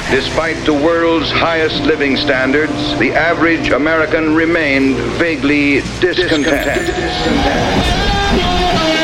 Despite the world's highest living standards, the average American remained vaguely discontented.